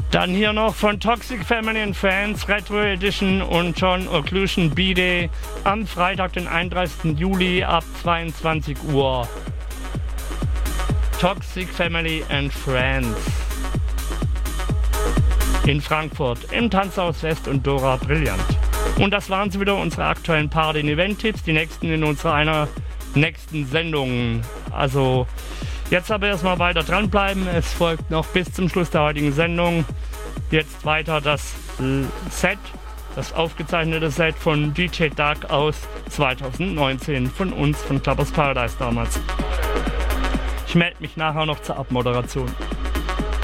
Dann hier noch von Toxic Family and Friends, Retro Edition und John Occlusion B-Day am Freitag, den 31. Juli ab 22 Uhr. Toxic Family and Friends in Frankfurt im Tanzhaus West und Dora Brillant. Und das waren sie wieder, unsere aktuellen Party- und Event-Tipps, die nächsten in einer nächsten Sendung. Also jetzt aber erstmal weiter dranbleiben, es folgt noch bis zum Schluss der heutigen Sendung jetzt weiter das Set, das aufgezeichnete Set von DJ Dark aus 2019 von uns, von Clubbers Paradise damals. Ich melde mich nachher noch zur Abmoderation.